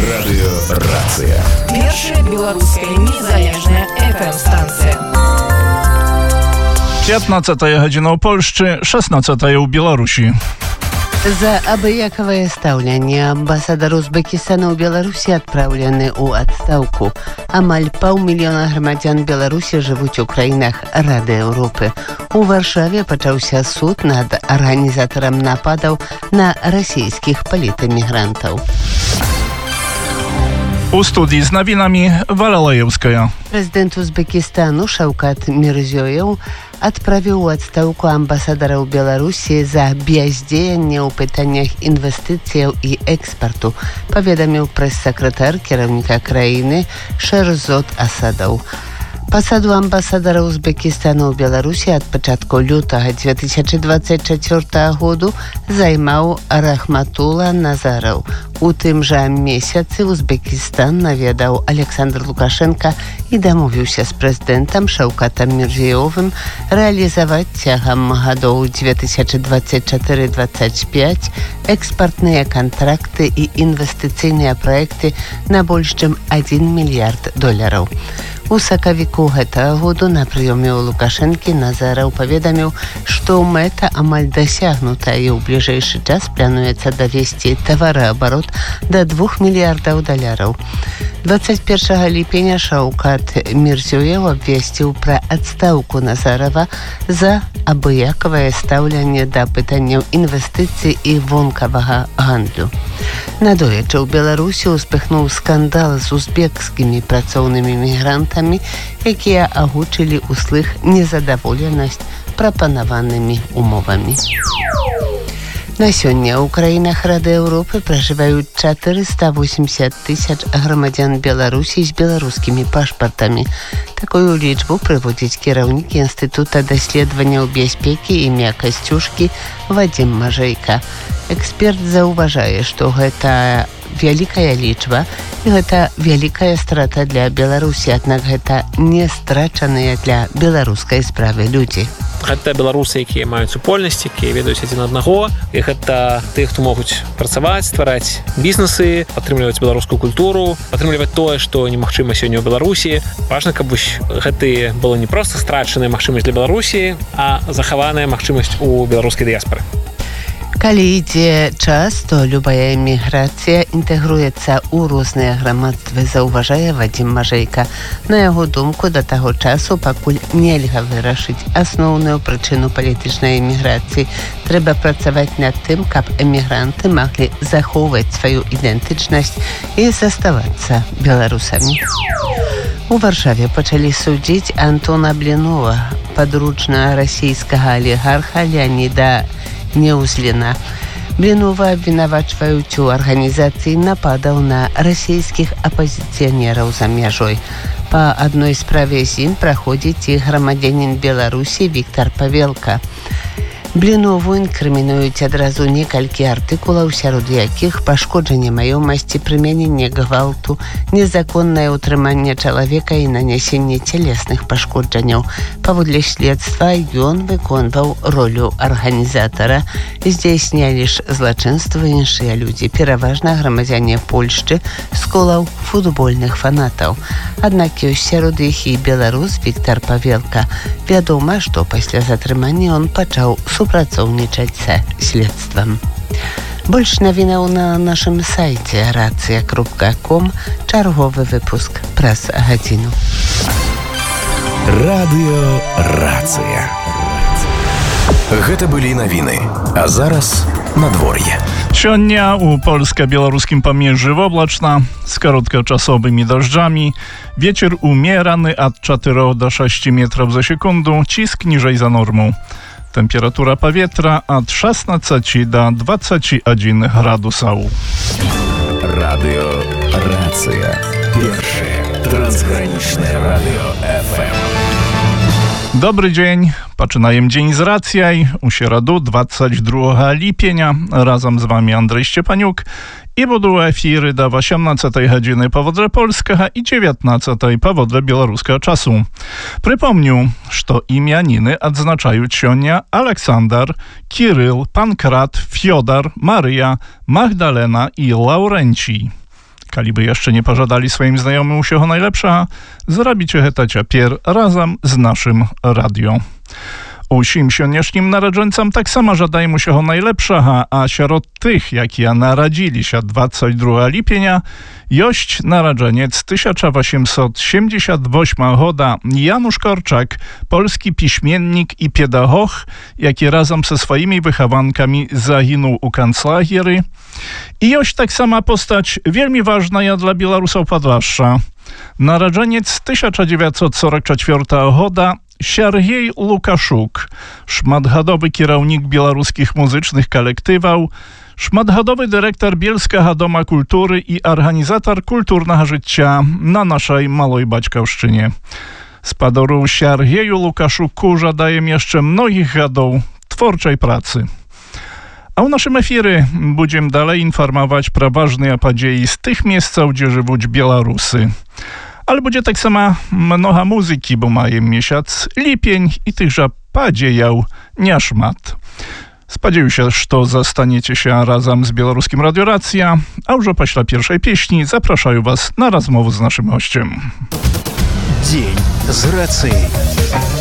Радыёрацыя. Першая беларуская незалежная FM-станція. 15 гадзіна ў Польшчы, 16 ў Беларусі. За абыякавае стаўленне амбасадар Узбекістана ў Беларусі адпраўлены ў адстаўку. Амаль 500 000 грамадзян Беларусі жывуць у краінах Рады Еўропы. У Варшаве пачаўся суд над арганізатарам нападаў на расійскіх палітэмігрантаў. У студии з навінамі Валалаевская. Прэзідэнт Узбекістану Шаўкат Мірзёеў адправіў у адстаўку амбасадара ў Беларусі за бяздзеянне ў пытаннях інвестыцыяў і экспарту, паведаміў прэс-сакратар кіраўніка краіны Шэрзод Асадаў. Пасаду амбасадара Узбекістана ў Беларусі ад пачатку лютага 2024 году займаў Рахматула Назараў. У тым жа месяцы Узбекістан наведаў Александр Лукашенка і дамовіўся з прэзідэнтам Шаўкатам Мірзіёвым рэалізаваць цягам гадоў 2024-25 экспартныя кантракты і інвестыцыйныя праекты на больш чым $1 мільярд. У сакавіку гэтага году на прыёме ў Лукашэнкі Назараў паведаміў, што мэта амаль дасягнута і ў бліжэйшы час плануецца давесці тавараабарот да $2 мільярдаў. 21 ліпеня Шаўкат Мірзёеў абвесціў пра адстаўку Назарава за абыякавае стаўленне да пытанняў інвестыцый і вонкавага гандлю. Надоечы ў Беларусі ўспыхнуў скандал з узбекскімі працоўнымі мігрантамі, якія агучылі ўслых незадаволенасць прапанаванымі умовамі. На сёння ў краінах Рады Еўропы пражываюць 480 000 грамадзян Беларусі з беларускімі пашпартамі. Такую лічбу прыводзіць кіраўнік Інстытута даследаванняў бяспекі і мяккасцюшкі Вадзім Мажэйка. Эксперт заўважае, што гэта вялікая лічба і гэта вялікая страта для Беларусі, аднак гэта не страчаныя для беларускай справы людзі. Гэта беларусы, якія маюць супольнасці, якія ведаюць адзін аднаго, і гэта тыя, хто могуць працаваць, ствараць бізнесы, падтрымліваць беларускую культуру, падтрымліваць тое, што немагчыма сёння ў Беларусі. Важна, каб гэта была не проста страчаная магчымасць для Беларусі, а захаваная магчымасць у беларускай дыяспары. Калі ідзе час, то любая эміграцыя інтэгруецца ў розныя грамадствы, заўважае Вадзім Мажэйка. На яго думку, да таго часу пакуль нельга вырашыць асноўную прычыну палітычнай эміграцыі. Трэба працаваць над тым, каб эмігранты маглі захоўваць сваю ідэнтычнасць і заставацца беларусамі. У Варшаве пачалі судзіць Антона Блінова, падручнага расійскага алігарха Леаніда Неўзліна. Блінова абвінавачваюць у арганізацыі нападаў на расійскіх апазіцыянераў за мяжой. Па адной справе з ім праходзіць і грамадзянін Беларусі Віктар Павелка. Блінову інкрымінуюць адразу некалькі артыкулаў, сярод якіх пашкоджанне маёмасці, прымяненне гвалту, незаконнае ўтрыманне чалавека і нанясенне цялесных пашкоджанняў. Паводле следства ён выконваў ролю арганізатара. Здзяйснялі ж злачынства іншыя людзі, пераважна грамадзяне Польшчы з колаў футбольных фанатаў. Аднак ёсць сярод іх і беларус Віктар Павелка. Вядома, што пасля затрымання ён пачаў супрацоўнічаць са следствам. Больш навінаў на нашым сайце racja.com. Чарговы выпуск праз гадзіну. Радыёрацыя. Гэта былі навіны. А зараз надвор'е. Сёння у польска-беларускім памежжы воблачна з кароткачасовымі дажджамі. Вецер умераны ад 4 до 6 метров за секунду, ціск ніжэй за норму. Температура паветра ад 16 до 21 градусаў. Радыёрацыя. Першае трансгранічнае радыё FM. Добрый дзень. Пачынаем дзень з рацыяй. У сераду 22 ліпеня. Разам з вами Андрей Szczepaniuk. І буду ў эфіры да 18 гадзіны паводле польскага і 19 паводле беларускага часу. Прыпомню, што імяніны адзначаюць сёння Александр, Кірыл, Панкрат, Фёдар, Марыя, Магдалена і Лаўрэнцій. Kaliby jeszcze nie pożadali swoim znajomym усього najlepsza, zrobicie гэта цяпер razem z naszym radio. Усім сённяшнім нараджэнцам таксама жадаем усяго найлепшага, а сярод тых, якія нарадзіліся 22 ліпеня, ёсць нараджэнец 1878 года Janusz Korczak, polski piśmiennik i pedagog, які разам са сваімі выхаванкамі загінуў у канцлагеры. I ёсць таксама постаць вельмі важная dla Беларусаў Падлашша. Нараджэнец 1944 года Сергей Лукашук, шматгадовы кіраўнік беларускіх музычных калектываў, шматгадовы дырэктар Бельскага дома культуры і арганізатар культурнага жыцця на нашай малой бацькаўшчыне. Спадару Сергею Лукашуку жадаем яшчэ многіх гадоў творчай працы. A w naszym efirze będziemy dalej informować про ważne podieje z tych miejsc, gdzie żyją Białorusy. Ale będzie tak samo mnoha muzyki, bo mają miesiąc lipień i tychże podziejał nie szmat. Spodzieję się, że zostaniecie się razem z Białoruskim Radio Racja, a już po pierwszej pieśni zapraszam was na rozmowę z naszym gościem. Dzień z racji.